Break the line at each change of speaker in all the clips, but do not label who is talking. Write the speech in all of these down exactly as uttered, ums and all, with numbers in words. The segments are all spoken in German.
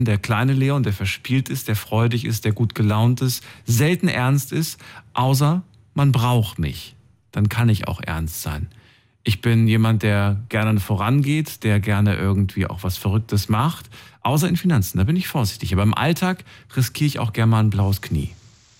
Der kleine Leon, der verspielt ist, der freudig ist, der gut gelaunt ist, selten ernst ist, außer man braucht mich. Dann kann ich auch ernst sein. Ich bin jemand, der gerne vorangeht, der gerne irgendwie auch was Verrücktes macht, außer in Finanzen, da bin ich vorsichtig. Aber im Alltag riskiere ich auch gerne mal ein blaues Knie.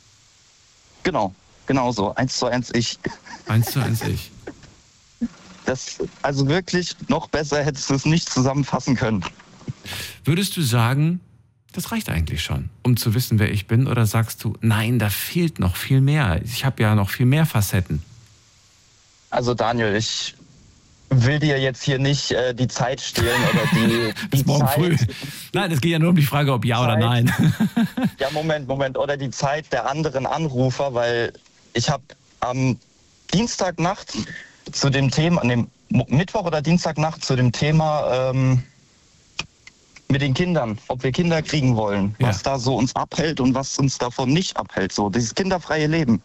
Genau, genau so. Eins zu eins ich.
Eins zu eins ich.
Das, also wirklich, noch besser hättest du es nicht zusammenfassen können.
Würdest du sagen, das reicht eigentlich schon, um zu wissen, wer ich bin? Oder sagst du, nein, da fehlt noch viel mehr. Ich habe ja noch viel mehr Facetten.
Also Daniel, ich will dir jetzt hier nicht äh, die Zeit stehlen oder die, die
Bis morgen
Zeit.
früh. Nein, es geht ja nur um die Frage, ob ja
Zeit.
oder nein.
Ja, Moment, Moment. Oder die Zeit der anderen Anrufer, weil ich habe am Dienstagnacht zu dem Thema, an dem Mittwoch oder Dienstagnacht zu dem Thema ähm, mit den Kindern, ob wir Kinder kriegen wollen,
Ja.
was da so uns abhält und was uns davon nicht abhält, so dieses kinderfreie Leben.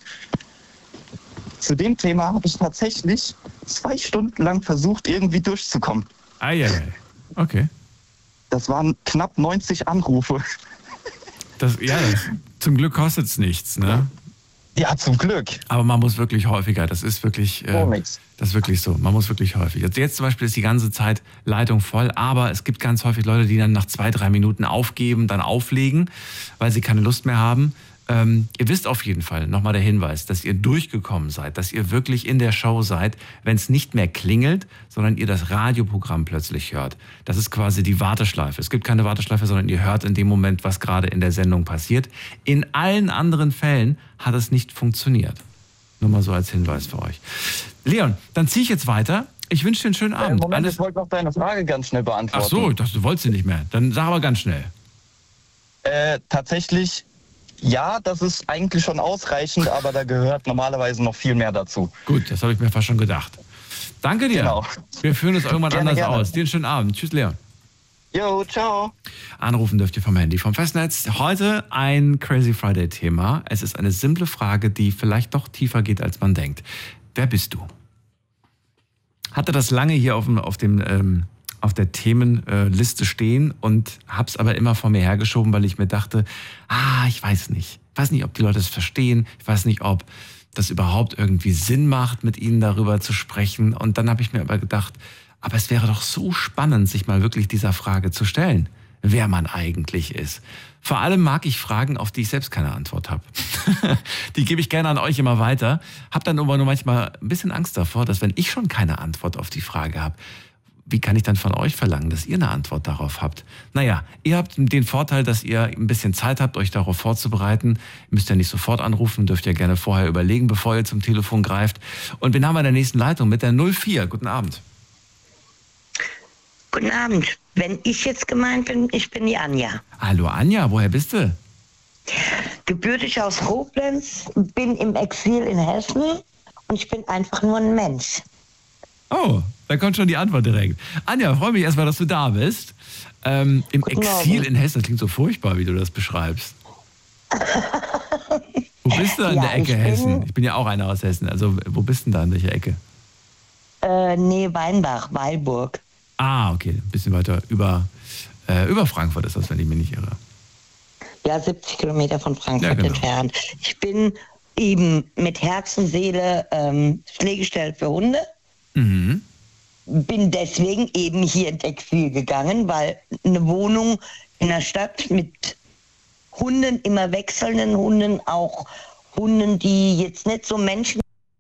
Zu dem Thema habe ich tatsächlich zwei Stunden lang versucht, irgendwie durchzukommen.
Eieiei. Okay.
Das waren knapp neunzig Anrufe.
Das, ja, das, zum Glück kostet es nichts, ne?
Ja, zum Glück.
Aber man muss wirklich häufiger, das ist wirklich, äh,
nix.
das ist wirklich so, man muss wirklich häufig. Also jetzt zum Beispiel ist die ganze Zeit Leitung voll, aber es gibt ganz häufig Leute, die dann nach zwei, drei Minuten aufgeben, dann auflegen, weil sie keine Lust mehr haben. Ähm, ihr wisst auf jeden Fall, nochmal der Hinweis, dass ihr durchgekommen seid, dass ihr wirklich in der Show seid, wenn es nicht mehr klingelt, sondern ihr das Radioprogramm plötzlich hört. Das ist quasi die Warteschleife. Es gibt keine Warteschleife, sondern ihr hört in dem Moment, was gerade in der Sendung passiert. In allen anderen Fällen hat es nicht funktioniert. Nur mal so als Hinweis für euch. Leon, dann ziehe ich jetzt weiter. Ich wünsche dir einen schönen Abend.
Äh, Moment,
Alles...
ich wollte noch deine Frage ganz schnell beantworten.
Ach so, ich dachte, du wolltest sie nicht mehr. Dann sag aber ganz schnell.
Äh, tatsächlich, ja, das ist eigentlich schon ausreichend, aber da gehört normalerweise noch viel mehr dazu.
Gut, das habe ich mir fast schon gedacht. Danke dir.
Genau.
Wir führen es irgendwann
Gerne,
anders
gerne.
aus. Dir einen schönen Abend. Tschüss, Leon.
Jo, ciao.
Anrufen dürft ihr vom Handy, vom Festnetz. Heute ein Crazy Friday-Thema. Es ist eine simple Frage, die vielleicht doch tiefer geht, als man denkt. Wer bist du? Hatte das lange hier auf dem, auf dem ähm, auf der Themenliste stehen und habe es aber immer vor mir hergeschoben, weil ich mir dachte, ah, ich weiß nicht. Ich weiß nicht, ob die Leute es verstehen. Ich weiß nicht, ob das überhaupt irgendwie Sinn macht, mit ihnen darüber zu sprechen. Und dann habe ich mir aber gedacht, aber es wäre doch so spannend, sich mal wirklich dieser Frage zu stellen, wer man eigentlich ist. Vor allem mag ich Fragen, auf die ich selbst keine Antwort habe. Die gebe ich gerne an euch immer weiter. Hab dann aber nur manchmal ein bisschen Angst davor, dass wenn ich schon keine Antwort auf die Frage habe, wie kann ich dann von euch verlangen, dass ihr eine Antwort darauf habt? Naja, ihr habt den Vorteil, dass ihr ein bisschen Zeit habt, euch darauf vorzubereiten. Ihr müsst ja nicht sofort anrufen, dürft ihr gerne vorher überlegen, bevor ihr zum Telefon greift. Und wen haben wir in der nächsten Leitung mit der null vier? Guten Abend.
Guten Abend. Wenn ich jetzt gemeint bin, ich bin die Anja.
Hallo Anja, woher bist du?
Gebürtig aus Koblenz, bin im Exil in Hessen und ich bin einfach nur ein Mensch.
Oh, da kommt schon die Antwort direkt. Anja, freue mich erstmal, dass du da bist. Ähm, Im
Guten
Exil
Abend.
in Hessen, das klingt so furchtbar, wie du das beschreibst. Wo bist du in
Ja,
der Ecke
ich bin-
Hessen? Ich bin ja auch einer aus Hessen. Also wo bist du denn da in welcher Ecke?
Äh, nee, Weinbach, Weilburg.
Ah, okay, ein bisschen weiter über, äh, über Frankfurt ist das, wenn ich mich nicht irre.
Ja, siebzig Kilometer von Frankfurt
Ja, genau.
entfernt. Ich bin eben mit Herz und Seele ähm, Pflegestelle für Hunde.
Mhm.
Bin deswegen eben hier ins Exil gegangen, weil eine Wohnung in der Stadt mit Hunden, immer wechselnden Hunden, auch Hunden, die jetzt nicht so Menschen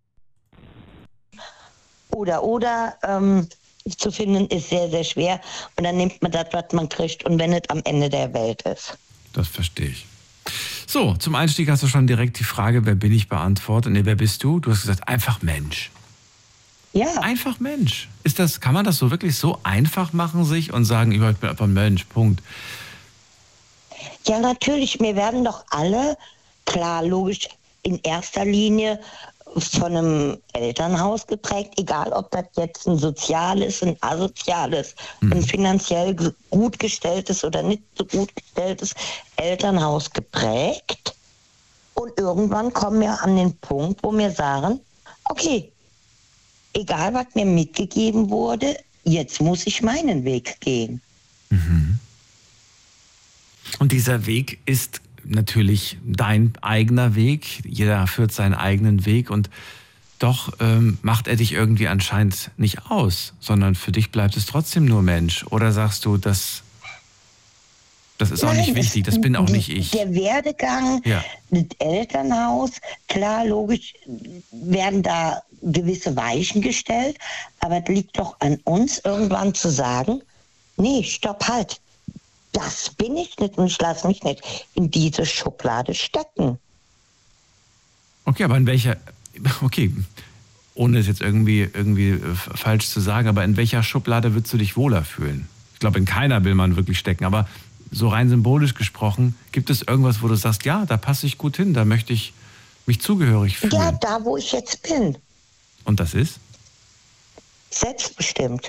oder oder ähm, zu finden, ist sehr, sehr schwer. Und dann nimmt man das, was man kriegt und wenn es am Ende der Welt ist.
Das verstehe ich. So, zum Einstieg hast du schon direkt die Frage, wer bin ich, beantwortet. Nee, wer bist du? Du hast gesagt, einfach Mensch.
Ja,
Einfach Mensch. Ist das, kann man das so wirklich so einfach machen sich und sagen, ich bin einfach ein Mensch, Punkt.
ja, natürlich. Wir werden doch alle, klar, logisch, in erster Linie von einem Elternhaus geprägt, egal ob das jetzt ein soziales, ein asoziales,
Mhm.
ein finanziell ge- gut gestelltes oder nicht so gut gestelltes Elternhaus geprägt. Und irgendwann kommen wir an den Punkt, wo wir sagen, okay, egal was mir mitgegeben wurde, jetzt muss ich meinen Weg gehen.
Mhm. Und dieser Weg ist natürlich dein eigener Weg. Jeder führt seinen eigenen Weg und doch ähm, macht er dich irgendwie anscheinend nicht aus, sondern für dich bleibt es trotzdem nur Mensch. Oder sagst du, das, das ist auch
Nein,
nicht wichtig, das bin auch
die,
nicht ich.
Der Werdegang,
Ja.
das Elternhaus, klar, logisch werden da gewisse Weichen gestellt, aber es liegt doch an uns, irgendwann zu sagen, nee, stopp, halt. Das bin ich nicht und ich lasse mich nicht in diese Schublade stecken.
Okay, aber in welcher, okay, ohne es jetzt irgendwie, irgendwie äh, falsch zu sagen, aber in welcher Schublade würdest du dich wohler fühlen? Ich glaube, in keiner will man wirklich stecken, aber so rein symbolisch gesprochen, gibt es irgendwas, wo du sagst, ja, da passe ich gut hin, da möchte ich mich zugehörig fühlen?
Ja, da wo ich jetzt bin,
Und das ist?
selbstbestimmt.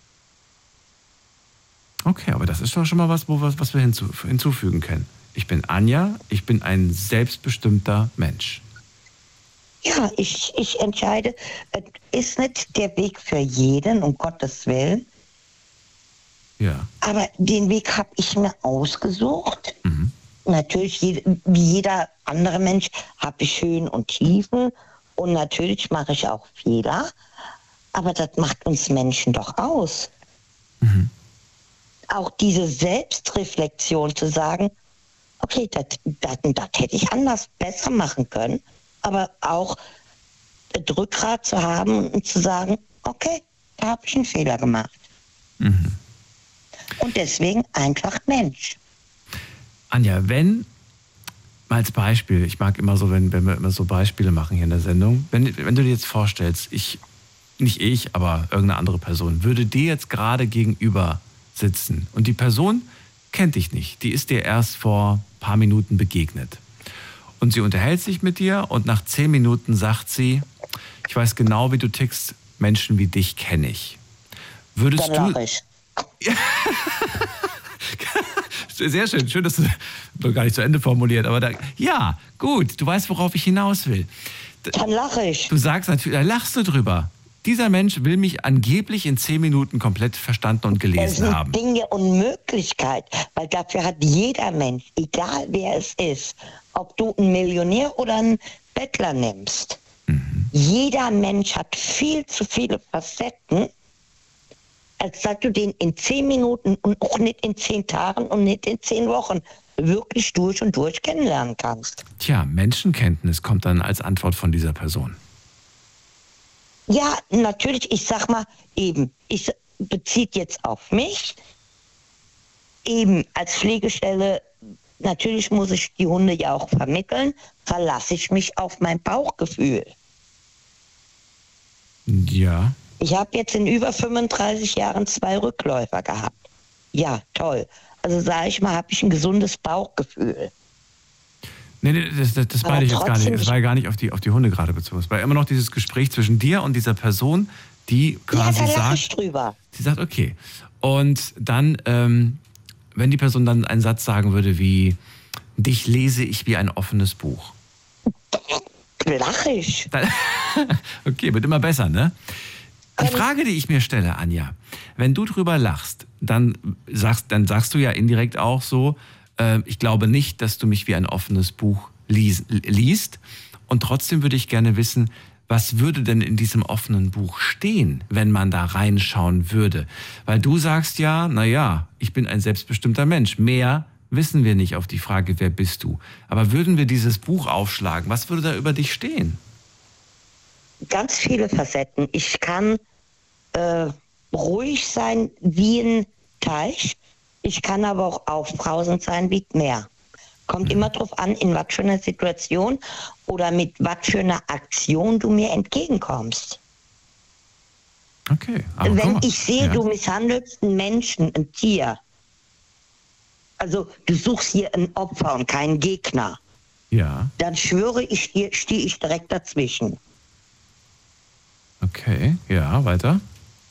Okay, aber das ist doch schon mal was, wo, was, was wir hinzu, hinzufügen können. Ich bin Anja, ich bin ein selbstbestimmter Mensch.
Ja, ich, ich entscheide, es ist nicht der Weg für jeden, um Gottes Willen,
Ja.
aber den Weg habe ich mir ausgesucht.
Mhm.
Natürlich, je- wie jeder andere Mensch, habe ich Höhen und Tiefen und natürlich mache ich auch Fehler, aber das macht uns Menschen doch aus.
Mhm.
Auch diese Selbstreflexion zu sagen, okay, das das hätte ich anders besser machen können, aber auch das Rückgrat zu haben und zu sagen, okay, da habe ich einen Fehler gemacht.
Mhm.
Und deswegen einfach Mensch.
Anja, wenn, mal als Beispiel, ich mag immer so, wenn, wenn wir immer so Beispiele machen hier in der Sendung, wenn, wenn du dir jetzt vorstellst, ich, nicht ich, aber irgendeine andere Person, würde dir jetzt gerade gegenüber sitzen und die Person kennt dich nicht, die ist dir erst vor ein paar Minuten begegnet. Und sie unterhält sich mit dir und nach zehn Minuten sagt sie, ich weiß genau, wie du tickst, Menschen wie dich kenne ich. Würdest
Dann
du...
lache ich.
Sehr schön, schön, dass du noch gar nicht zu Ende formuliert, aber da, ja, gut, du weißt, worauf ich hinaus will.
Dann lache ich.
Du sagst natürlich, da lachst du drüber. Dieser Mensch will mich angeblich in zehn Minuten komplett verstanden und
Es
gelesen
sind
haben.
Dinge Unmöglichkeit, weil dafür hat jeder Mensch, egal wer es ist, ob du einen Millionär oder einen Bettler nimmst,
Mhm.
jeder Mensch hat viel zu viele Facetten, als dass du den in zehn Minuten und auch nicht in zehn Tagen und nicht in zehn Wochen wirklich durch und durch kennenlernen kannst.
Tja, Menschenkenntnis kommt dann als Antwort von dieser Person.
Ja, natürlich, ich sag mal eben, ich bezieht jetzt auf mich, eben als Pflegestelle, natürlich muss ich die Hunde ja auch vermitteln, verlasse ich mich auf mein Bauchgefühl.
Ja,
Ich habe jetzt in über fünfunddreißig Jahren zwei Rückläufer gehabt. Ja, toll. Also sage ich mal, habe ich ein gesundes Bauchgefühl.
nee, nee, das, das, das
Aber
meine ich jetzt gar nicht.
trotzdem-
Das war ja gar nicht auf die, auf die Hunde gerade bezogen. Es war immer noch dieses Gespräch zwischen dir und dieser Person, die
Ja,
quasi
da lache
sagt,
ich drüber.
sie sagt, okay. Und dann, ähm, wenn die Person dann einen Satz sagen würde wie, dich lese ich wie ein offenes Buch.
Lache ich.
Dann, okay, wird immer besser, ne? Die
Ähm.
Frage, die ich mir stelle, Anja, wenn du drüber lachst, dann sagst, dann sagst du ja indirekt auch so, äh, ich glaube nicht, dass du mich wie ein offenes Buch lies, liest. Und trotzdem würde ich gerne wissen, was würde denn in diesem offenen Buch stehen, wenn man da reinschauen würde? Weil du sagst ja, naja, ich bin ein selbstbestimmter Mensch. Mehr wissen wir nicht auf die Frage, wer bist du? Aber würden wir dieses Buch aufschlagen, was würde da über dich stehen?
Ganz viele Facetten. Ich kann äh, ruhig sein wie ein Teich. Ich kann aber auch aufbrausend sein wie ein Meer. Kommt immer drauf an, in was für einer Situation oder mit was für einer Aktion du mir entgegenkommst.
Okay. Aber
Wenn
guck mal.
ich sehe,
Ja.
du misshandelst einen Menschen, ein Tier, also du suchst hier ein Opfer und keinen Gegner,
Ja,
dann schwöre ich dir, stehe ich direkt dazwischen.
okay. Ja, weiter.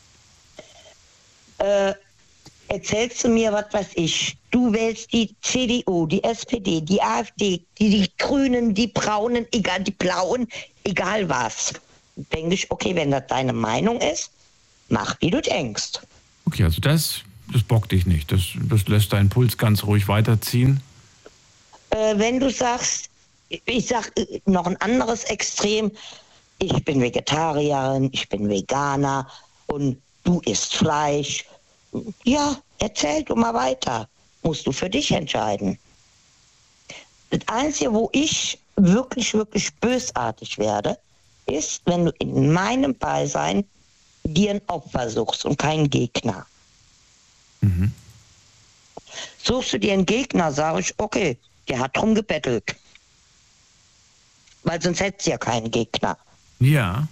Äh, erzählst du mir, was weiß ich, du wählst die C D U, die S P D, die AfD, die, die Grünen, die Braunen, egal, die Blauen, egal was. Denke ich, okay, wenn das deine Meinung ist, mach, wie du denkst.
Okay, also das das bockt dich nicht. Das, das lässt deinen Puls ganz ruhig weiterziehen.
Äh, wenn du sagst, ich sag äh, noch ein anderes Extrem, ich bin Vegetarierin, ich bin Veganer und du isst Fleisch. Ja, erzähl du mal weiter. Musst du für dich entscheiden. Das Einzige, wo ich wirklich, wirklich bösartig werde, ist, wenn du in meinem Beisein dir ein Opfer suchst und keinen Gegner.
Mhm.
Suchst du dir einen Gegner, sage ich, okay, der hat drum gebettelt. Weil sonst hättest du ja keinen Gegner.
Ja.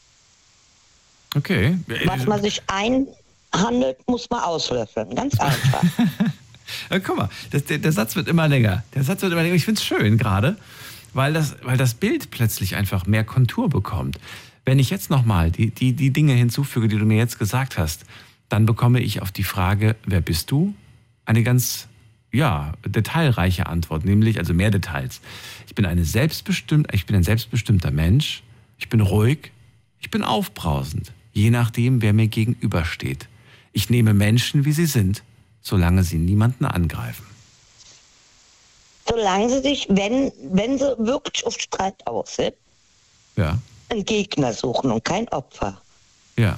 Okay.
Was man sich einhandelt, muss man auslöffeln. Ganz einfach.
Ja, guck mal, das, der, der Satz wird immer länger. Der Satz wird immer länger. Ich finde es schön gerade, weil das, weil das Bild plötzlich einfach mehr Kontur bekommt. Wenn ich jetzt nochmal die, die, die Dinge hinzufüge, die du mir jetzt gesagt hast, dann bekomme ich auf die Frage, wer bist du? Eine ganz, ja, detailreiche Antwort, nämlich, also mehr Details. Ich bin eine selbstbestimmt, ich bin ein selbstbestimmter Mensch, ich bin ruhig, ich bin aufbrausend, je nachdem, wer mir gegenübersteht. Ich nehme Menschen, wie sie sind, solange sie niemanden angreifen.
Solange sie sich, wenn, wenn sie wirklich auf Streit aus sind,
Ja,
einen Gegner suchen und kein Opfer.
ja.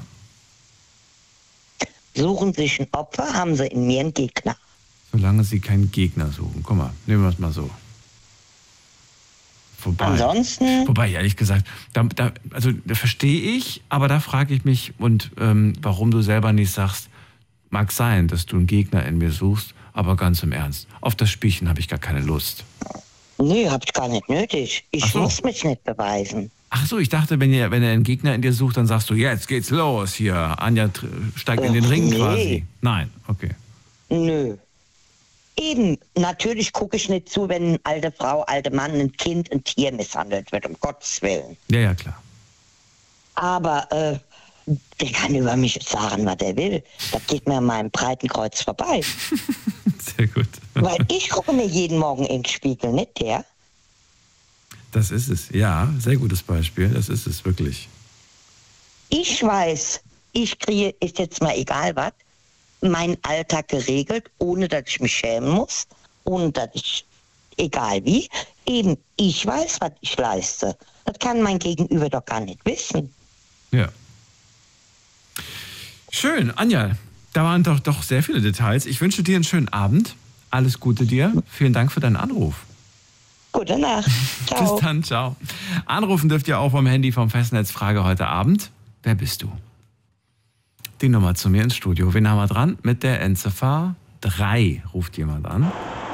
Suchen sich ein Opfer, haben sie in mir einen Gegner.
Solange sie keinen Gegner suchen. Guck mal, nehmen wir es mal so. Vorbei.
Ansonsten,
Wobei, ehrlich gesagt, da, da, also da verstehe ich, aber da frage ich mich, und ähm, warum du selber nicht sagst, mag sein, dass du einen Gegner in mir suchst, aber ganz im Ernst, auf das Spielchen habe ich gar keine Lust.
nee, hab ich gar nicht nötig. Ich
Ach so.
muss mich nicht beweisen.
Ach so, ich dachte, wenn, ihr, wenn er einen Gegner in dir sucht, dann sagst du, jetzt geht's los hier, Anja tr- steigt in den
Ach,
Ring
nee.
quasi. Nein, okay.
Nö. Eben, natürlich gucke ich nicht zu, wenn eine alte Frau, alte Mann, ein Kind, ein Tier misshandelt wird, um Gottes Willen.
Ja, ja, klar.
Aber äh, der kann über mich sagen, was er will. Das geht mir an meinem Breitenkreuz vorbei.
Sehr gut.
Weil ich gucke mir jeden Morgen in den Spiegel, nicht der.
Das ist es, ja, sehr gutes Beispiel, das ist es wirklich.
Ich weiß, ich kriege, ist jetzt mal egal was, meinen Alltag geregelt, ohne dass ich mich schämen muss, ohne dass ich, egal wie, eben, ich weiß, was ich leiste. Das kann mein Gegenüber doch gar nicht wissen.
Ja. Schön, Anja, da waren doch, doch sehr viele Details. Ich wünsche dir einen schönen Abend, alles Gute dir, vielen Dank für deinen Anruf.
Gute Nacht. Ciao.
Bis dann, ciao. Anrufen dürft ihr auch vom Handy vom Festnetz. Frage heute Abend, wer bist du? Die Nummer zu mir ins Studio. Wen haben wir dran? Mit der Endziffer drei ruft jemand an.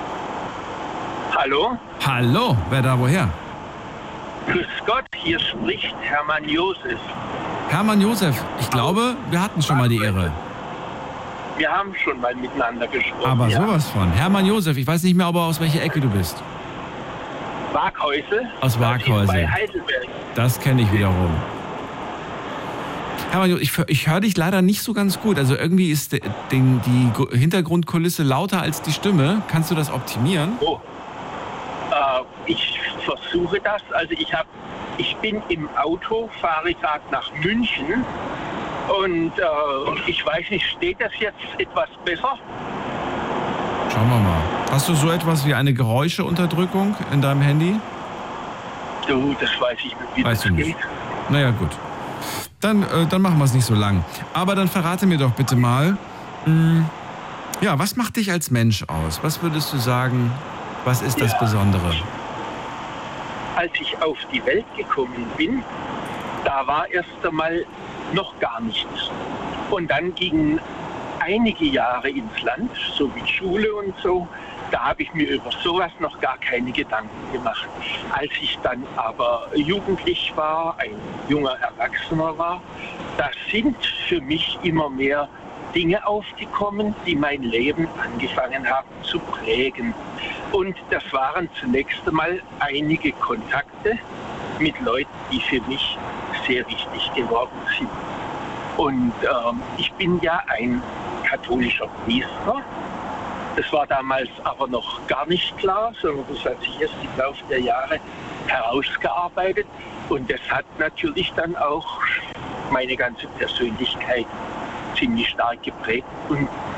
Hallo?
Hallo, wer da woher?
Grüß Gott, hier spricht Hermann Josef.
Hermann Josef, ich glaube, wir hatten schon mal die Ehre.
Wir haben schon mal miteinander gesprochen.
Aber
ja.
sowas von. Hermann Josef, ich weiß nicht mehr, aber aus welcher Ecke du bist.
Waghäusel?
Aus Waghäusel.
Bei Heidelberg.
Das kenne ich wiederum. Hermann Josef, ich, ich höre dich leider nicht so ganz gut. Also irgendwie ist de, den, die Gu- Hintergrundkulisse lauter als die Stimme. Kannst du das optimieren?
Oh. Äh, ich versuche das. Also ich habe, ich bin im Auto, fahre gerade nach München und äh, ich weiß nicht, steht das jetzt etwas besser?
Schauen wir mal. Hast du so etwas wie eine Geräuscheunterdrückung in deinem Handy?
Du, das weiß ich nicht, wie
Weißt
das
du
geht.
nicht. Naja, gut. Dann, äh, dann machen wir es nicht so lang. Aber dann verrate mir doch bitte mal, mh, ja, was macht dich als Mensch aus? Was würdest du sagen, was ist das
Ja.
Besondere?
Als ich auf die Welt gekommen bin, da war erst einmal noch gar nichts. Und dann gingen einige Jahre ins Land, so wie Schule und so. Da habe ich mir über sowas noch gar keine Gedanken gemacht. Als ich dann aber jugendlich war, ein junger Erwachsener war, da sind für mich immer mehr Dinge aufgekommen, die mein Leben angefangen haben zu prägen. Und das waren zunächst einmal einige Kontakte mit Leuten, die für mich sehr wichtig geworden sind. Und ähm, ich bin ja ein katholischer Priester. Das war damals aber noch gar nicht klar, sondern das hat sich erst im Laufe der Jahre herausgearbeitet. Und das hat natürlich dann auch meine ganze Persönlichkeit ziemlich stark geprägt. Und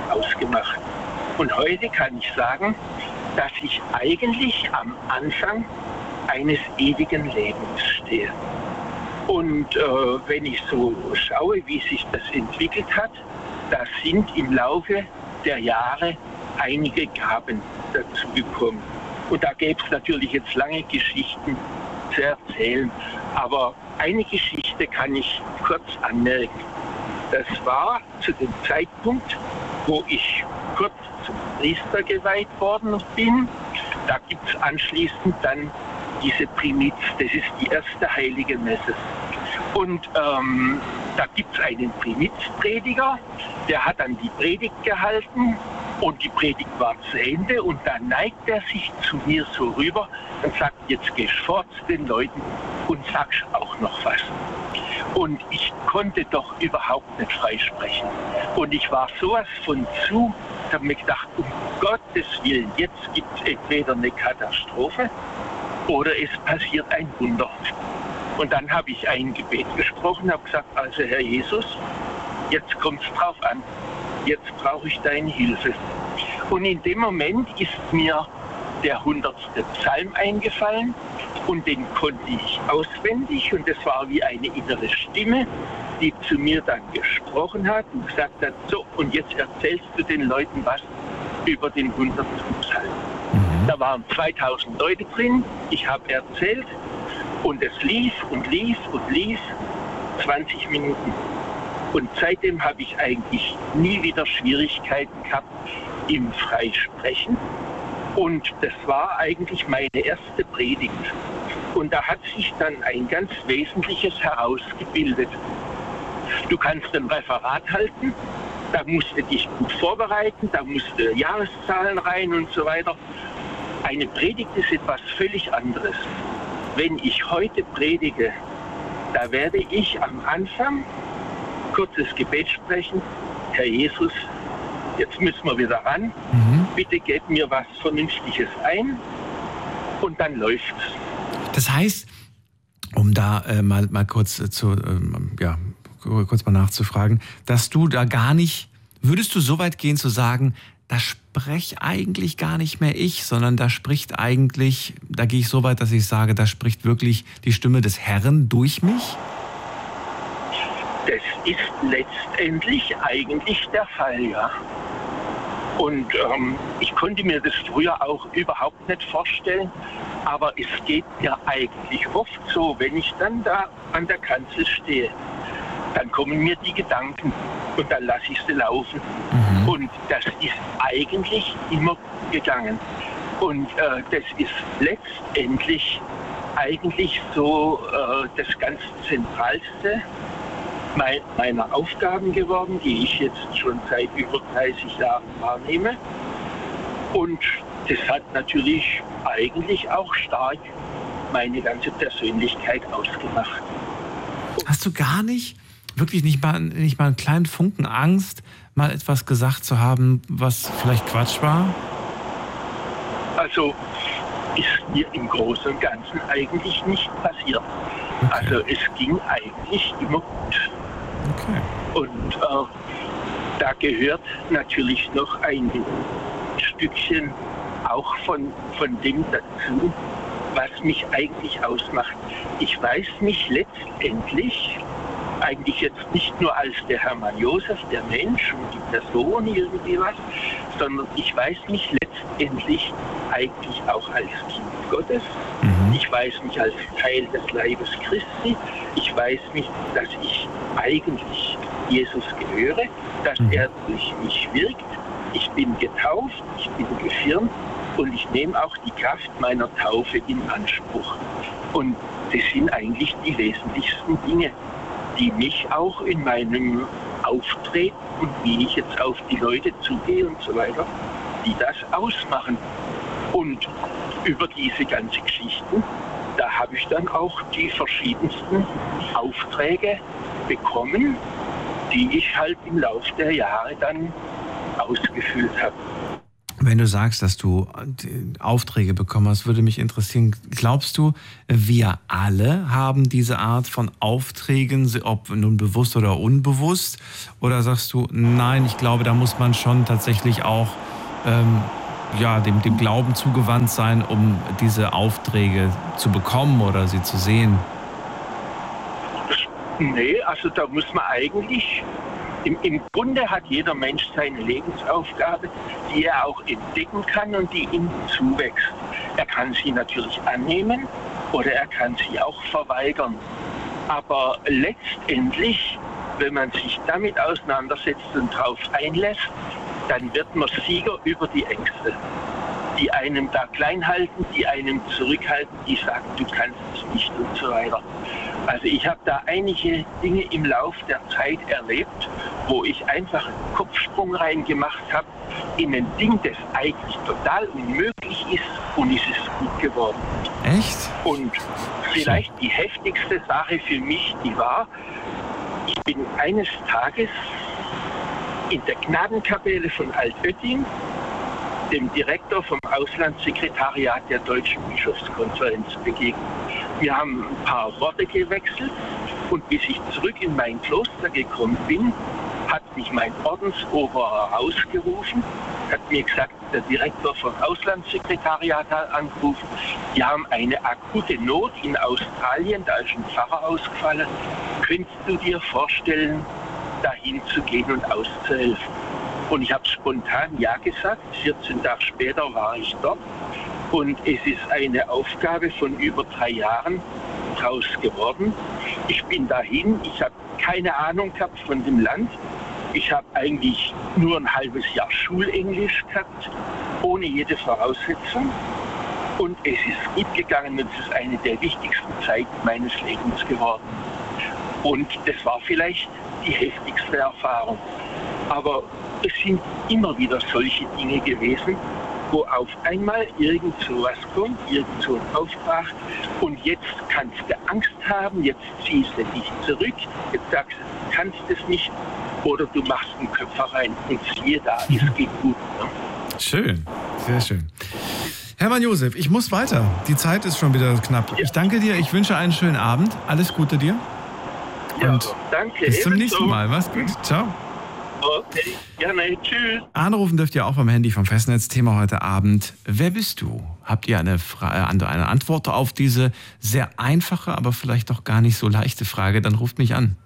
ausgemacht. Und heute kann ich sagen, dass ich eigentlich am Anfang eines ewigen Lebens stehe. Und äh, wenn ich so schaue, wie sich das entwickelt hat, da sind im Laufe der Jahre einige Gaben dazu gekommen. Und da gäbe es natürlich jetzt lange Geschichten zu erzählen. Aber eine Geschichte kann ich kurz anmerken. Das war zu dem Zeitpunkt, wo ich kurz zum Priester geweiht worden bin. Da gibt es anschließend dann diese Primiz, das ist die erste heilige Messe. Und ähm, da gibt es einen Primizprediger, der hat dann die Predigt gehalten und die Predigt war zu Ende und dann neigt er sich zu mir so rüber und sagt, jetzt gehst du fort zu den Leuten und sagst auch noch was. Und ich konnte doch überhaupt nicht freisprechen. Und ich war sowas von zu, ich habe mir gedacht, um Gottes Willen, jetzt gibt es entweder eine Katastrophe oder es passiert ein Wunder. Und dann habe ich ein Gebet gesprochen, habe gesagt, also Herr Jesus, jetzt kommt es drauf an, jetzt brauche ich deine Hilfe. Und in dem Moment ist mir der hundertste Psalm eingefallen und den konnte ich auswendig und das war wie eine innere Stimme, die zu mir dann gesprochen hat und gesagt hat, so und jetzt erzählst du den Leuten was über den hundertsten Psalm. Mhm. Da waren zweitausend Leute drin, ich habe erzählt und es lief und lief und lief zwanzig Minuten. Und seitdem habe ich eigentlich nie wieder Schwierigkeiten gehabt im Freisprechen. Und das war eigentlich meine erste Predigt. Und da hat sich dann ein ganz Wesentliches herausgebildet. Du kannst ein Referat halten, da musst du dich gut vorbereiten, da musst du Jahreszahlen rein und so weiter. Eine Predigt ist etwas völlig anderes. Wenn ich heute predige, da werde ich am Anfang kurzes Gebet sprechen. Herr Jesus, jetzt müssen wir wieder ran. Mhm. Bitte gebt mir was Vernünftiges ein und dann läuft's.
Das heißt, um da äh, mal, mal kurz äh, zu, ähm, ja, kurz mal nachzufragen, dass du da gar nicht, würdest du so weit gehen zu sagen, da spreche eigentlich gar nicht mehr ich, sondern da spricht eigentlich, da gehe ich so weit, dass ich sage, da spricht wirklich die Stimme des Herrn durch mich?
Das ist letztendlich eigentlich der Fall, ja. Und ähm, ich konnte mir das früher auch überhaupt nicht vorstellen, aber es geht mir eigentlich oft so, wenn ich dann da an der Kanzel stehe, dann kommen mir die Gedanken und dann lasse ich sie laufen. Mhm. Und das ist eigentlich immer gegangen. Und äh, das ist letztendlich eigentlich so äh, das ganz Zentralste meiner Aufgaben geworden, die ich jetzt schon seit über dreißig Jahren wahrnehme. Und das hat natürlich eigentlich auch stark meine ganze Persönlichkeit ausgemacht.
Hast du gar nicht, wirklich nicht mal, nicht mal einen kleinen Funken Angst, mal etwas gesagt zu haben, was vielleicht Quatsch war?
Also ist mir im Großen und Ganzen eigentlich nicht passiert. Okay. Also es ging eigentlich immer gut.
Okay.
Und äh, da gehört natürlich noch ein Stückchen auch von, von dem dazu, was mich eigentlich ausmacht. Ich weiß mich letztendlich eigentlich jetzt nicht nur als der Hermann Josef, der Mensch und die Person irgendwie was, sondern ich weiß mich letztendlich eigentlich auch als Kind Gottes. Mhm. Ich weiß mich als Teil des Leibes Christi. Ich weiß mich, dass ich eigentlich Jesus gehöre, dass mhm. er durch mich wirkt. Ich bin getauft, ich bin gefirmt und ich nehme auch die Kraft meiner Taufe in Anspruch. Und das sind eigentlich die wesentlichsten Dinge, die mich auch in meinem Auftreten und wie ich jetzt auf die Leute zugehe und so weiter, die das ausmachen. Und über diese ganzen Geschichten, da habe ich dann auch die verschiedensten Aufträge bekommen, die ich halt im Laufe der Jahre dann ausgefüllt habe.
Wenn du sagst, dass du Aufträge bekommen hast, würde mich interessieren, glaubst du, wir alle haben diese Art von Aufträgen, ob nun bewusst oder unbewusst? Oder sagst du, nein, ich glaube, da muss man schon tatsächlich auch ähm, ja, dem, dem Glauben zugewandt sein, um diese Aufträge zu bekommen oder sie zu sehen?
Nee, also da muss man eigentlich... Im, Im Grunde hat jeder Mensch seine Lebensaufgabe, die er auch entdecken kann und die ihm zuwächst. Er kann sie natürlich annehmen oder er kann sie auch verweigern. Aber letztendlich, wenn man sich damit auseinandersetzt und darauf einlässt, dann wird man Sieger über die Ängste, die einem da klein halten, die einem zurückhalten, die sagen, du kannst es nicht und so weiter. Also ich habe da einige Dinge im Lauf der Zeit erlebt, wo ich einfach einen Kopfsprung reingemacht habe in ein Ding, das eigentlich total unmöglich ist, und es ist gut geworden.
Echt?
Und vielleicht die heftigste Sache für mich, die war, ich bin eines Tages in der Gnadenkapelle von Altötting dem Direktor vom Auslandssekretariat der Deutschen Bischofskonferenz begegnet. Wir haben ein paar Worte gewechselt und bis ich zurück in mein Kloster gekommen bin, hat mich mein Ordensoberer ausgerufen, hat mir gesagt, der Direktor vom Auslandssekretariat hat angerufen, die haben eine akute Not in Australien, da ist ein Pfarrer ausgefallen. Könntest du dir vorstellen, dahin zu gehen und auszuhelfen? Und ich habe spontan ja gesagt. vierzehn Tage später war ich dort. Und es ist eine Aufgabe von über drei Jahren draus geworden. Ich bin dahin. Ich habe keine Ahnung gehabt von dem Land. Ich habe eigentlich nur ein halbes Jahr Schulenglisch gehabt, ohne jede Voraussetzung. Und es ist gut gegangen und es ist eine der wichtigsten Zeiten meines Lebens geworden. Und das war vielleicht die heftigste Erfahrung. Aber es sind immer wieder solche Dinge gewesen, wo auf einmal irgend so was kommt, irgend so ein Auftrag, und jetzt kannst du Angst haben, jetzt ziehst du dich zurück, jetzt sagst du, du kannst es nicht, oder du machst einen Köpfer rein und siehe da, es geht gut. Ne?
Schön, sehr schön. Hermann Josef, ich muss weiter. Die Zeit ist schon wieder knapp. Ja. Ich danke dir, ich wünsche einen schönen Abend. Alles Gute dir.
Ja,
und
danke.
Bis zum
ebenso.
nächsten Mal. Mach's gut. Ciao.
Okay, gerne, tschüss.
Anrufen dürft ihr auch vom Handy vom Festnetz. Thema heute Abend: Wer bist du? Habt ihr eine, Fra- eine Antwort auf diese sehr einfache, aber vielleicht doch gar nicht so leichte Frage? Dann ruft mich an.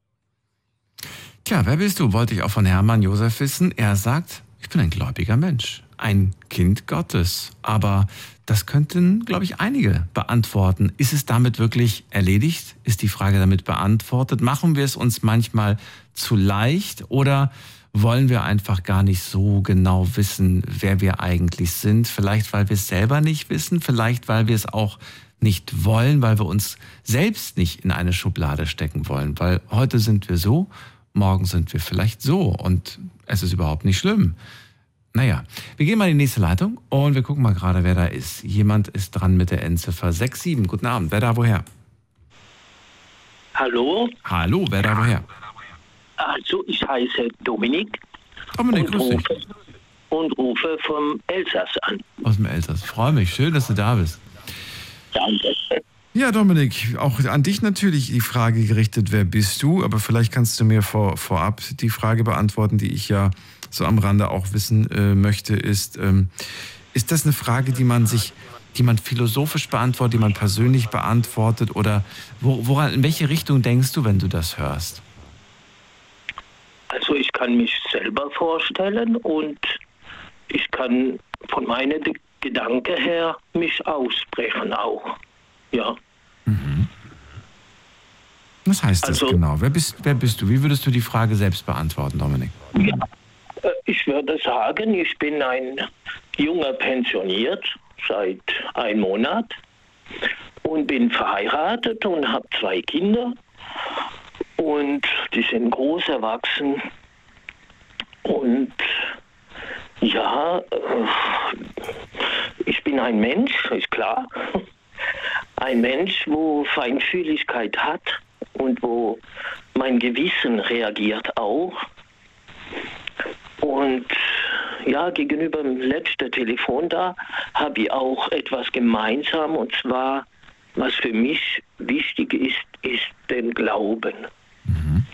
Tja, wer bist du? Wollte ich auch von Hermann Josef wissen. Er sagt, ich bin ein gläubiger Mensch, ein Kind Gottes. Aber das könnten, glaube ich, einige beantworten. Ist es damit wirklich erledigt? Ist die Frage damit beantwortet? Machen wir es uns manchmal zu leicht oder wollen wir einfach gar nicht so genau wissen, wer wir eigentlich sind? Vielleicht, weil wir es selber nicht wissen, vielleicht, weil wir es auch nicht wollen, weil wir uns selbst nicht in eine Schublade stecken wollen. Weil heute sind wir so, morgen sind wir vielleicht so und es ist überhaupt nicht schlimm. Naja, wir gehen mal in die nächste Leitung und wir gucken mal gerade, wer da ist. Jemand ist dran mit der Endziffer sechs sieben. Guten Abend, wer da woher?
Hallo?
Hallo, wer da woher?
Also, ich heiße Dominik.
Dominik,
und
grüß dich.
rufe, und rufe vom Elsass an.
Aus dem Elsass. Freue mich, schön, dass du da bist.
Danke.
Ja, Dominik, auch an dich natürlich die Frage gerichtet, wer bist du? Aber vielleicht kannst du mir vor, vorab die Frage beantworten, die ich ja so am Rande auch wissen äh, möchte, ist, ähm, ist das eine Frage, die man sich, die man philosophisch beantwortet, die man persönlich beantwortet, oder wo, woran, in welche Richtung denkst du, wenn du das hörst?
Also ich kann mich selber vorstellen und ich kann von meinen Gedanken her mich aussprechen auch. Ja.
Mhm. Was heißt das
also,
genau? Wer bist, wer bist du? Wie würdest du die Frage selbst beantworten, Dominik?
Ja, ich würde sagen, ich bin ein junger Pensioniert seit einem Monat und bin verheiratet und habe zwei Kinder und die sind groß erwachsen und ja, ich bin ein Mensch, ist klar. Ein Mensch, wo Feinfühligkeit hat und wo mein Gewissen reagiert auch. Und ja, gegenüber dem letzten Telefon da habe ich auch etwas gemeinsam, und zwar, was für mich wichtig ist, ist den Glauben. Mhm.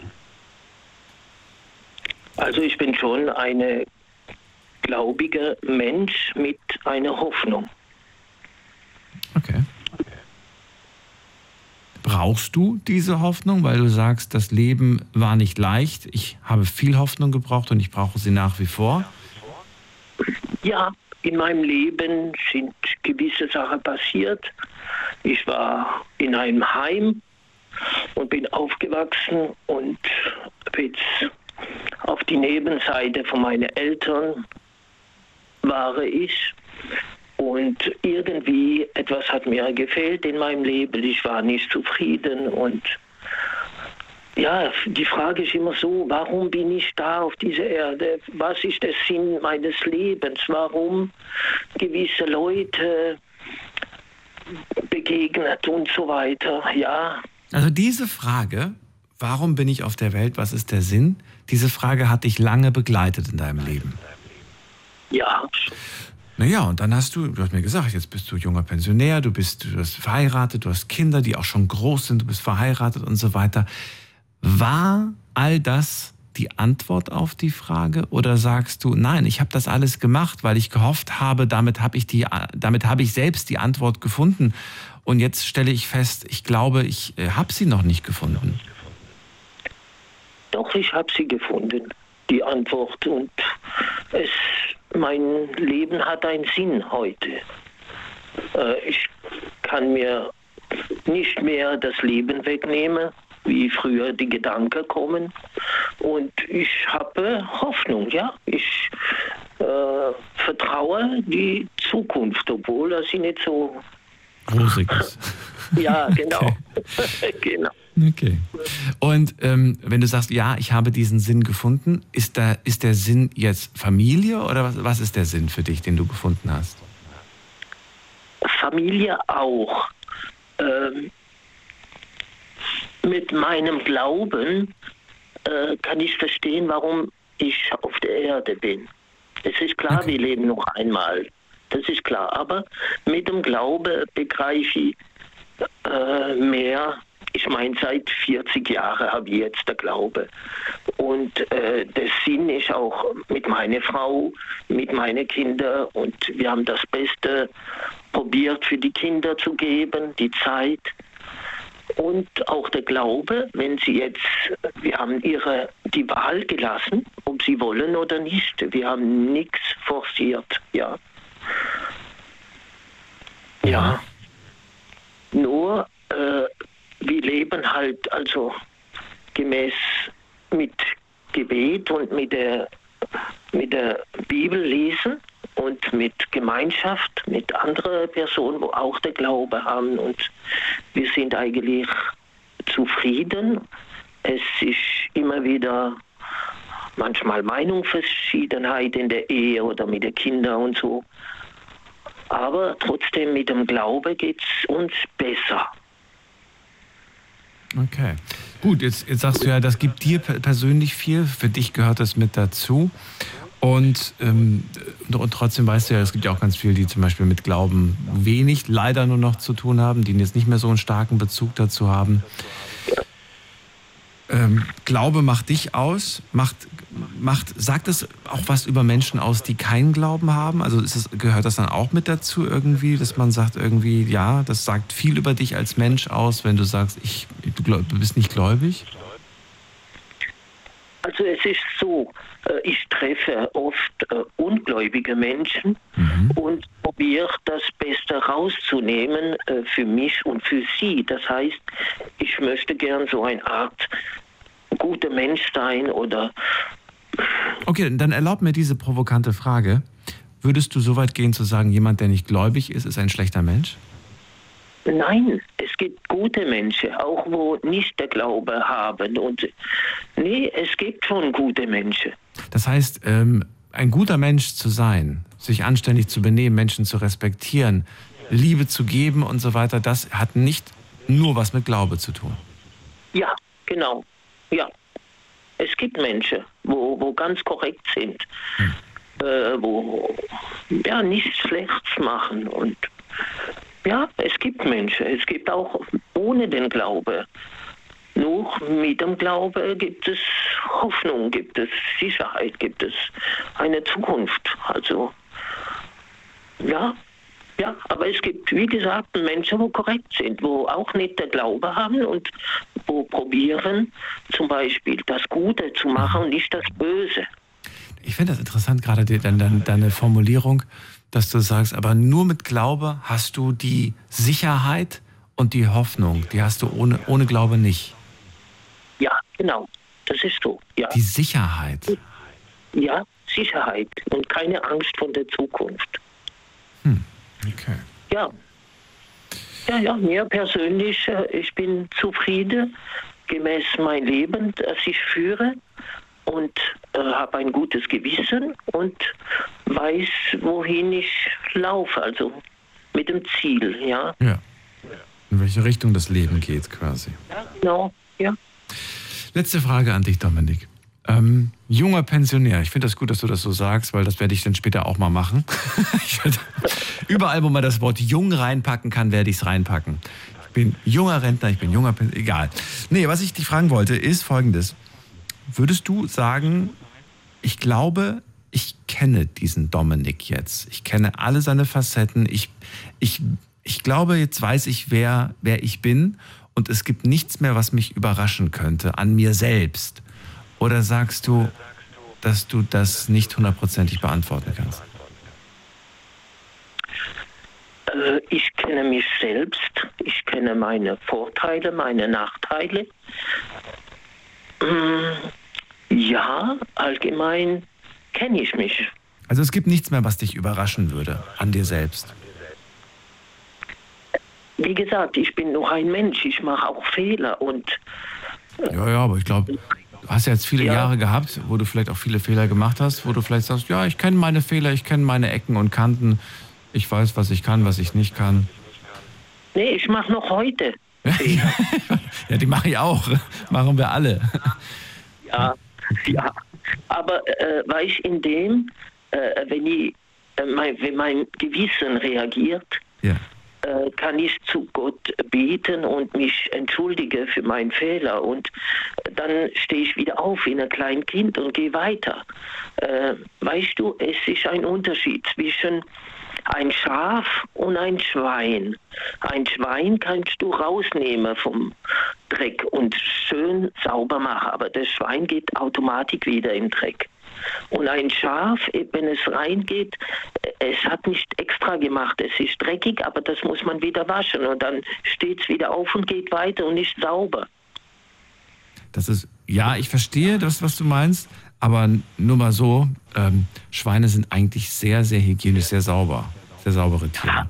Also ich bin schon ein gläubiger Mensch mit einer Hoffnung.
Okay. Brauchst du diese Hoffnung, weil du sagst, das Leben war nicht leicht, ich habe viel Hoffnung gebraucht und ich brauche sie nach wie vor?
Ja, in meinem Leben sind gewisse Sachen passiert. Ich war in einem Heim und bin aufgewachsen und jetzt auf die Nebenseite von meinen Eltern war ich. Und irgendwie etwas hat mir gefehlt in meinem Leben. Ich war nicht zufrieden. Und ja, die Frage ist immer so, warum bin ich da auf dieser Erde? Was ist der Sinn meines Lebens? Warum gewisse Leute begegnet und so weiter? Ja.
Also diese Frage, warum bin ich auf der Welt, was ist der Sinn? Diese Frage hat dich lange begleitet in deinem Leben.
Ja.
Naja, und dann hast du, du hast mir gesagt, jetzt bist du junger Pensionär, du bist, du bist verheiratet, du hast Kinder, die auch schon groß sind, du bist verheiratet und so weiter. War all das die Antwort auf die Frage oder sagst du, nein, ich habe das alles gemacht, weil ich gehofft habe, damit habe ich die, damit habe ich selbst die Antwort gefunden und jetzt stelle ich fest, ich glaube, ich habe sie noch nicht gefunden.
Doch, ich habe sie gefunden, die Antwort, und es mein Leben hat einen Sinn heute. Äh, ich kann mir nicht mehr das Leben wegnehmen, wie früher die Gedanken kommen. Und ich habe Hoffnung, ja. Ich äh, vertraue die Zukunft, obwohl das sie nicht so
rosig ist.
Ja, genau.
Okay.
Genau.
Okay. Und ähm, wenn du sagst, ja, ich habe diesen Sinn gefunden, ist, da, ist der Sinn jetzt Familie oder was, was ist der Sinn für dich, den du gefunden hast?
Familie auch. Ähm, mit meinem Glauben äh, kann ich verstehen, warum ich auf der Erde bin. Es ist klar, okay. Wir leben noch einmal. Das ist klar. Aber mit dem Glauben begreife ich äh, mehr. Ich meine, seit vierzig Jahren habe ich jetzt den Glaube. Und äh, der Sinn ist auch mit meiner Frau, mit meinen Kindern. Und wir haben das Beste probiert für die Kinder zu geben, die Zeit. Und auch der Glaube, wenn sie jetzt, wir haben ihre die Wahl gelassen, ob sie wollen oder nicht. Wir haben nichts forciert, ja. Ja. Nur, äh, wir leben halt also gemäß mit Gebet und mit der, mit der Bibel lesen und mit Gemeinschaft mit anderen Personen, wo auch der Glaube haben. Und wir sind eigentlich zufrieden. Es ist immer wieder manchmal Meinungsverschiedenheit in der Ehe oder mit den Kindern und so. Aber trotzdem mit dem Glaube geht es uns besser.
Okay, gut, jetzt, jetzt sagst du ja, das gibt dir persönlich viel, für dich gehört das mit dazu und, ähm, und trotzdem weißt du ja, es gibt ja auch ganz viele, die zum Beispiel mit Glauben wenig, leider nur noch zu tun haben, die jetzt nicht mehr so einen starken Bezug dazu haben. Ähm, Glaube macht dich aus, macht, macht, sagt es auch was über Menschen aus, die keinen Glauben haben? Also ist es, gehört das dann auch mit dazu irgendwie, dass man sagt irgendwie, ja, das sagt viel über dich als Mensch aus, wenn du sagst, ich, du, glaub, du bist nicht gläubig?
Also es ist so, ich treffe oft ungläubige Menschen mhm. und probiere das Beste rauszunehmen für mich und für sie. Das heißt, ich möchte gern so eine Art guter Mensch sein oder...
Okay, dann erlaub mir diese provokante Frage. Würdest du so weit gehen zu sagen, jemand, der nicht gläubig ist, ist ein schlechter Mensch?
Nein, es gibt gute Menschen, auch wo nicht der Glaube haben. Und nee, es gibt schon gute Menschen.
Das heißt, ähm, ein guter Mensch zu sein, sich anständig zu benehmen, Menschen zu respektieren, Liebe zu geben und so weiter, das hat nicht nur was mit Glaube zu tun.
Ja, genau. Ja. Es gibt Menschen, wo, wo ganz korrekt sind. Hm. äh, wo ja nichts Schlechtes machen. Und ja, es gibt Menschen, es gibt auch ohne den Glaube. Nur mit dem Glaube gibt es Hoffnung, gibt es Sicherheit, gibt es eine Zukunft. Also ja, ja, aber es gibt, wie gesagt, Menschen, die korrekt sind, wo auch nicht den Glaube haben und wo probieren, zum Beispiel das Gute zu machen und nicht das Böse.
Ich finde das interessant, gerade die, deine, deine Formulierung, dass du sagst, aber nur mit Glaube hast du die Sicherheit und die Hoffnung. Die hast du ohne, ohne Glaube nicht.
Ja, genau. Das ist so. Ja.
Die Sicherheit.
Ja, Sicherheit und keine Angst vor der Zukunft.
Hm. Okay.
Ja. Ja, ja, mir persönlich, ich bin zufrieden gemäß mein Leben, das ich führe und äh, habe ein gutes Gewissen und weiß, wohin ich laufe, also mit dem Ziel, ja.
Ja. In welche Richtung das Leben geht, quasi.
Ja, genau, ja.
Letzte Frage an dich, Dominik. Ähm, junger Pensionär, ich finde das gut, dass du das so sagst, weil das werde ich dann später auch mal machen. Ich werde, überall, wo man das Wort jung reinpacken kann, werde ich es reinpacken. Ich bin junger Rentner, ich bin junger Pensionär, egal. Nee, was ich dich fragen wollte, ist Folgendes. Würdest du sagen, ich glaube, ich kenne diesen Dominik jetzt. Ich kenne alle seine Facetten. Ich, ich, ich glaube, jetzt weiß ich, wer, wer ich bin und es gibt nichts mehr, was mich überraschen könnte an mir selbst. Oder sagst du, dass du das nicht hundertprozentig beantworten kannst?
Äh, ich kenne mich selbst. Ich kenne meine Vorteile, meine Nachteile. Ja, allgemein kenne ich mich.
Also es gibt nichts mehr, was dich überraschen würde an dir selbst?
Wie gesagt, ich bin noch ein Mensch. Ich mache auch Fehler und...
Ja, ja, aber ich glaube... Du hast ja jetzt viele ja. Jahre gehabt, wo du vielleicht auch viele Fehler gemacht hast, wo du vielleicht sagst, ja, ich kenne meine Fehler, ich kenne meine Ecken und Kanten, ich weiß, was ich kann, was ich nicht kann.
Nee, ich mache noch heute Fehler.
Ja, die mache ich auch. Machen wir alle.
Ja, ja. Aber äh, weil ich in dem, äh, wenn, ich, äh, mein, wenn mein Gewissen reagiert, ja. kann ich zu Gott beten und mich entschuldige für meinen Fehler und dann stehe ich wieder auf wie ein kleines Kind und gehe weiter. Äh, weißt du, es ist ein Unterschied zwischen ein Schaf und ein Schwein. Ein Schwein kannst du rausnehmen vom Dreck und schön sauber machen, aber das Schwein geht automatisch wieder im Dreck. Und ein Schaf, wenn es reingeht, es hat nicht extra gemacht, es ist dreckig, aber das muss man wieder waschen und dann steht es wieder auf und geht weiter und ist sauber.
Das ist, ja, ich verstehe das, was du meinst, aber nur mal so, ähm, Schweine sind eigentlich sehr, sehr hygienisch, sehr sauber, sehr saubere Tiere.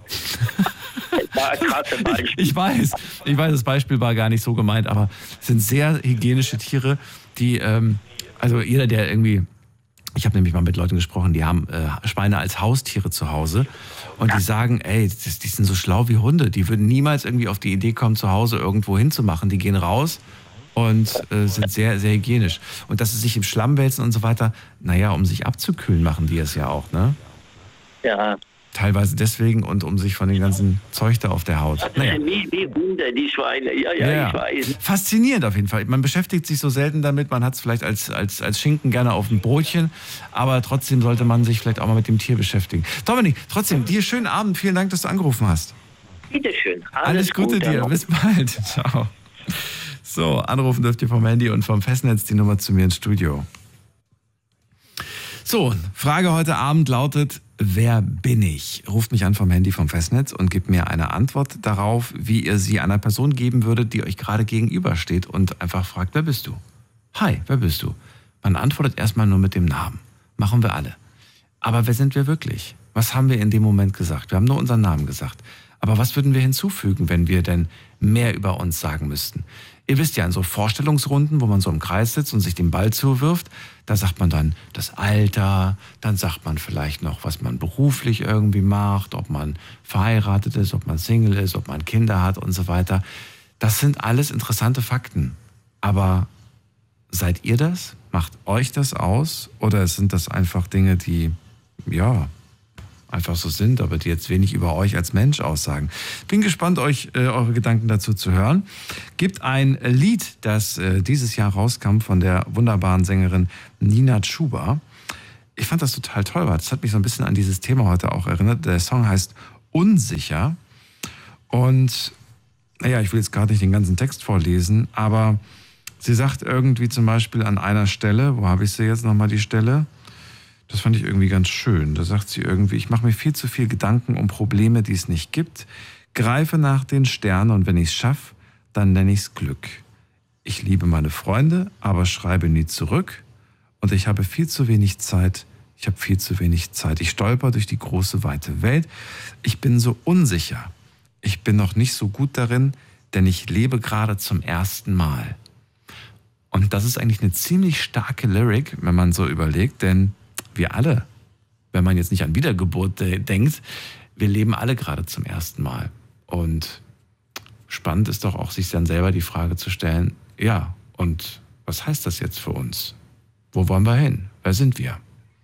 ich, ich weiß, ich weiß, das Beispiel war gar nicht so gemeint, aber es sind sehr hygienische Tiere, die, ähm, also jeder, der irgendwie... Ich habe nämlich mal mit Leuten gesprochen, die haben äh, Schweine als Haustiere zu Hause und die sagen, ey, das, die sind so schlau wie Hunde. Die würden niemals irgendwie auf die Idee kommen, zu Hause irgendwo hinzumachen. Die gehen raus und äh, sind sehr, sehr hygienisch. Und dass sie sich im Schlamm wälzen und so weiter, naja, um sich abzukühlen, machen die es ja auch, ne?
Ja.
Teilweise deswegen und um sich von dem ganzen Zeug da auf der Haut. Naja.
Wie, wie Hunde, die Schweine, ja, ja, ja, ich weiß.
Faszinierend auf jeden Fall. Man beschäftigt sich so selten damit, man hat es vielleicht als, als, als Schinken gerne auf dem Brotchen, aber trotzdem sollte man sich vielleicht auch mal mit dem Tier beschäftigen. Dominik, trotzdem, dir schönen Abend, vielen Dank, dass du angerufen hast.
Bitteschön.
Alles, Alles Gute dir, noch. Bis bald. Ciao. So, anrufen dürft ihr vom Handy und vom Festnetz die Nummer zu mir ins Studio. So, Frage heute Abend lautet, wer bin ich? Ruft mich an vom Handy vom Festnetz und gebt mir eine Antwort darauf, wie ihr sie einer Person geben würdet, die euch gerade gegenübersteht und einfach fragt, wer bist du? Hi, wer bist du? Man antwortet erstmal nur mit dem Namen. Machen wir alle. Aber wer sind wir wirklich? Was haben wir in dem Moment gesagt? Wir haben nur unseren Namen gesagt. Aber was würden wir hinzufügen, wenn wir denn mehr über uns sagen müssten? Ihr wisst ja, in so Vorstellungsrunden, wo man so im Kreis sitzt und sich den Ball zuwirft, da sagt man dann das Alter, dann sagt man vielleicht noch, was man beruflich irgendwie macht, ob man verheiratet ist, ob man Single ist, ob man Kinder hat und so weiter. Das sind alles interessante Fakten. Aber seid ihr das? Macht euch das aus? Oder sind das einfach Dinge, die ja, einfach so sind, aber die jetzt wenig über euch als Mensch aussagen. Bin gespannt, euch äh, eure Gedanken dazu zu hören. Gibt ein Lied, das äh, dieses Jahr rauskam von der wunderbaren Sängerin Nina Chuba. Ich fand das total toll. Das hat mich so ein bisschen an dieses Thema heute auch erinnert. Der Song heißt Unsicher. Und naja, ich will jetzt gerade nicht den ganzen Text vorlesen, aber sie sagt irgendwie zum Beispiel an einer Stelle, wo habe ich sie jetzt nochmal die Stelle? Das fand ich irgendwie ganz schön. Da sagt sie irgendwie, ich mache mir viel zu viel Gedanken um Probleme, die es nicht gibt, greife nach den Sternen und wenn ich es schaffe, dann nenne ich es Glück. Ich liebe meine Freunde, aber schreibe nie zurück und ich habe viel zu wenig Zeit. Ich habe viel zu wenig Zeit. Ich stolper durch die große, weite Welt. Ich bin so unsicher. Ich bin noch nicht so gut darin, denn ich lebe gerade zum ersten Mal. Und das ist eigentlich eine ziemlich starke Lyric, wenn man so überlegt, denn wir alle, wenn man jetzt nicht an Wiedergeburt denkt, wir leben alle gerade zum ersten Mal. Und spannend ist doch auch, sich dann selber die Frage zu stellen, ja, und was heißt das jetzt für uns? Wo wollen wir hin? Wer sind wir?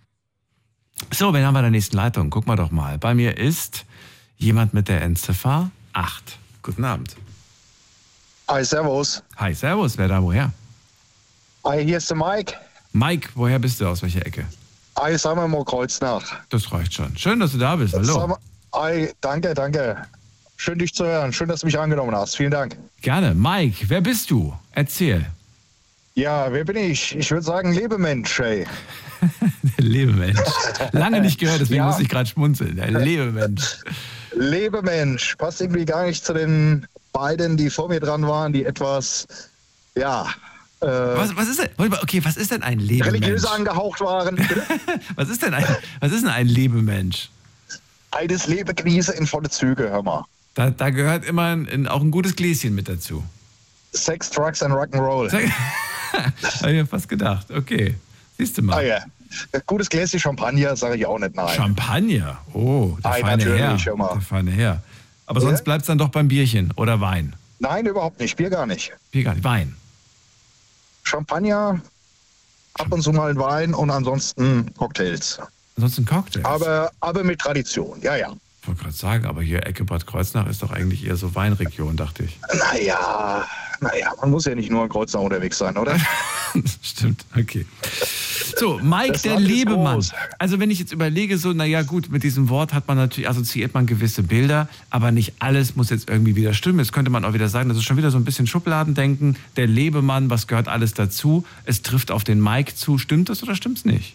So, wen haben wir in der nächsten Leitung? Guck mal doch mal. Bei mir ist jemand mit der Endziffer acht. Guten Abend.
Hi, servus.
Hi, servus. Wer da, woher?
Hi, hier ist der Mike.
Mike, woher bist du? Aus welcher Ecke?
Hi, sagen wir mal Kreuznach.
Das reicht schon. Schön, dass du da bist. Hallo.
Hi, danke, danke. Schön, dich zu hören. Schön, dass du mich angenommen hast. Vielen Dank.
Gerne. Mike, wer bist du? Erzähl.
Ja, wer bin ich? Ich würde sagen Lebemensch, ey.
Der Lebemensch. Lange nicht gehört, deswegen
Ja.
muss ich gerade schmunzeln. Der Lebemensch.
Lebemensch. Passt irgendwie gar nicht zu den beiden, die vor mir dran waren, die etwas, ja, äh,
Was, was ist denn? warte mal, Okay, was ist denn ein Lebemensch?
religiös angehaucht waren.
Was ist denn ein, was ist denn ein Lebemensch?
Eines Lebegeniese in volle Züge, hör mal.
Da, da gehört immer ein, ein, auch ein gutes Gläschen mit dazu.
Sex, Drugs and Rock'n'Roll.
Habe ich mir fast gedacht. Okay, siehst du mal.
Ah ja. Gutes Gläschen Champagner, sage ich auch nicht nein.
Champagner. Oh, der
Ei,
feine Herr.
natürlich, hör mal.
Der feine Herr. Aber
Ja?
sonst bleibt es dann doch beim Bierchen oder Wein.
Nein, überhaupt nicht. Bier gar nicht.
Bier gar nicht. Wein.
Champagner, ab und zu mal ein Wein und ansonsten Cocktails.
Ansonsten Cocktails.
Aber, aber mit Tradition, ja, ja.
Ich wollte gerade sagen, aber hier Ecke Bad Kreuznach ist doch eigentlich eher so Weinregion, dachte ich.
Naja, naja, man muss ja nicht nur in Kreuznach unterwegs sein, oder?
Stimmt, okay. So, Mike,
Das
der
Land ist
Lebemann.
groß.
Also wenn ich jetzt überlege, so, naja gut, mit diesem Wort hat man natürlich, assoziiert man gewisse Bilder, aber nicht alles muss jetzt irgendwie wieder stimmen. Jetzt könnte man auch wieder sagen, das ist schon wieder so ein bisschen Schubladendenken. Der Lebemann, was gehört alles dazu? Es trifft auf den Mike zu. Stimmt das oder stimmt's nicht?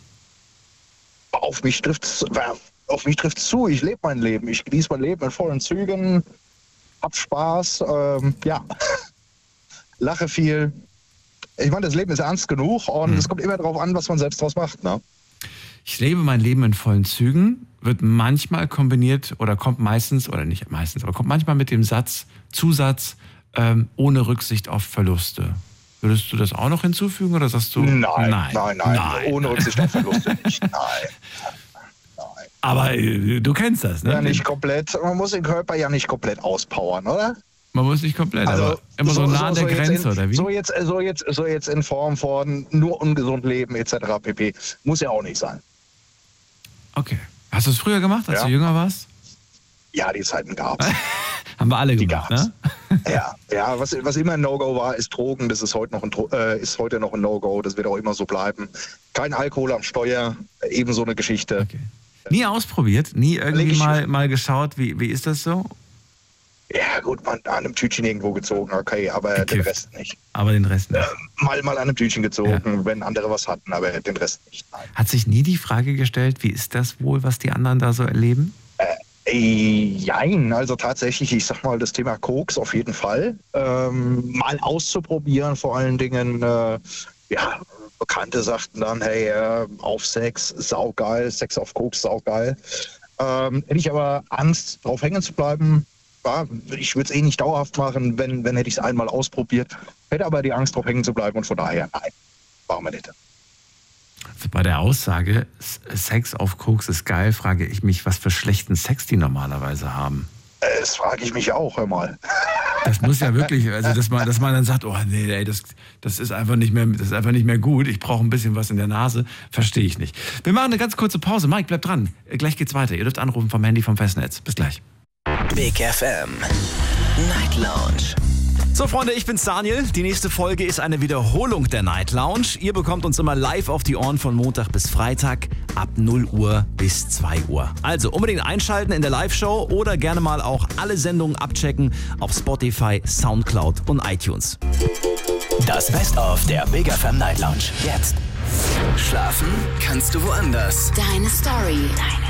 Auf mich trifft's, auf mich trifft's zu. Ich lebe mein Leben. Ich genieße mein Leben in vollen Zügen, hab Spaß, ähm, ja, lache viel. Ich meine, das Leben ist ernst genug und
Hm.
es kommt immer darauf an, was man selbst draus macht, ne?
Ich lebe mein Leben in vollen Zügen, wird manchmal kombiniert oder kommt meistens, oder nicht meistens, aber kommt manchmal mit dem Satz, Zusatz, ähm, ohne Rücksicht auf Verluste. Würdest du das auch noch hinzufügen oder sagst du?
Nein,
nein,
nein, nein, ohne Rücksicht auf Verluste nicht. Nein.
Aber äh, du kennst das, ne?
Ja, nicht komplett. Man muss den Körper ja nicht komplett auspowern, oder?
Man muss nicht komplett, aber immer so, nah an der
jetzt
Grenze,
in,
oder wie?
So jetzt, so, jetzt, so jetzt in Form von nur ungesund leben et cetera pp. Muss ja auch nicht sein.
Okay. Hast du es früher gemacht, als
Ja.
du jünger warst?
Ja, die Zeiten gab's.
Haben wir alle
Die
gemacht,
gab's.
ne?
ja, ja was, was immer ein No-Go war, ist Drogen. Das ist heute noch ein, Dro- äh, ist heute noch ein No-Go. Das wird auch immer so bleiben. Kein Alkohol am Steuer, ebenso eine Geschichte.
Okay. Nie ausprobiert, nie irgendwie
Leg ich-
mal, mal geschaut, wie, wie ist das so?
Ja, gut, man an einem Tütchen irgendwo gezogen, okay, aber
Gekifft.
den Rest nicht.
Aber den Rest nicht.
Mal, mal an einem Tütchen gezogen,
Ja.
wenn andere was hatten, aber den Rest nicht. Nein.
Hat sich nie die Frage gestellt, wie ist das wohl, was die anderen da so erleben?
Äh, Jein, also tatsächlich, ich sag mal, das Thema Koks auf jeden Fall. Ähm, mal auszuprobieren, vor allen Dingen, äh, ja, Bekannte sagten dann, hey, äh, auf Sex, saugeil, Sex auf Koks, saugeil. Ähm, hätte ich aber Angst, drauf hängen zu bleiben. Ja, ich würde es eh nicht dauerhaft machen, wenn, wenn hätte ich es einmal ausprobiert. Hätte aber die Angst, drauf hängen zu bleiben und von daher, nein, machen wir nicht.
Also bei der Aussage, S- Sex auf Koks ist geil, frage ich mich, was für schlechten Sex die normalerweise haben.
Äh, Das frage ich mich auch, hör mal.
Das muss ja wirklich, also dass man, dass man dann sagt, oh nee, ey, das, das ist einfach nicht mehr, das ist einfach nicht mehr gut. Ich brauche ein bisschen was in der Nase. Verstehe ich nicht. Wir machen eine ganz kurze Pause. Mike, bleib dran. Gleich geht's weiter. Ihr dürft anrufen vom Handy vom Festnetz. Bis gleich.
Big F M Night Lounge.
So Freunde, ich bin's Daniel. Die nächste Folge ist eine Wiederholung der Night Lounge. Ihr bekommt uns immer live auf die Ohren von Montag bis Freitag ab null Uhr bis zwei Uhr. Also unbedingt einschalten in der Live-Show oder gerne mal auch alle Sendungen abchecken auf Spotify, Soundcloud und iTunes.
Das Best-of der Big F M Night Lounge. Jetzt. Schlafen kannst du woanders.
Deine Story. Deine